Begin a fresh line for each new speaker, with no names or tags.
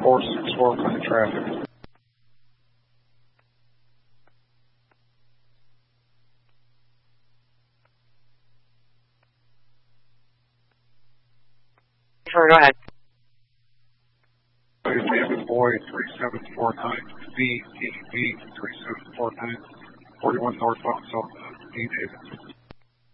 464 for the traffic.
Sure, go ahead.
David Boy 3749, VTV 3749, 41 northbound, south, D David.